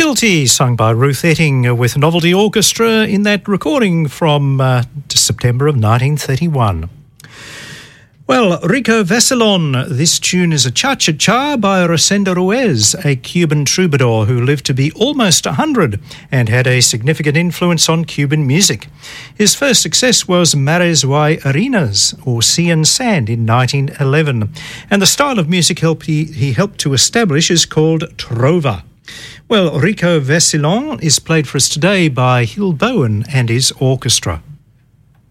Guilty, sung by Ruth Etting with Novelty Orchestra in that recording from September of 1931. Well, Rico Vacilon, this tune is a cha-cha-cha by Rosendo Ruiz, a Cuban troubadour who lived to be almost 100 and had a significant influence on Cuban music. His first success was Mares y Arenas, or Sea and Sand, in 1911, and the style of music he helped to establish is called trova. Well, Rico Vacilon is played for us today by Hill Bowen and his orchestra.